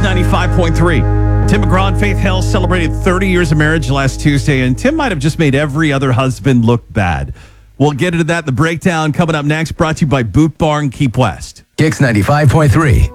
95.3. Tim McGraw and Faith Hill celebrated 30 years of marriage last Tuesday, and Tim might have just made every other husband look bad. We'll get into that in the breakdown coming up next, brought to you by Boot Barn Keep West. Kicks 95.3.